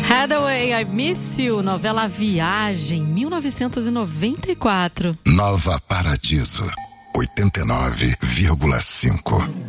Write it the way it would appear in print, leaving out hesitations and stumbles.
Hathaway, I Miss You, novela Viagem, 1994. Nova Paradiso, 89,5.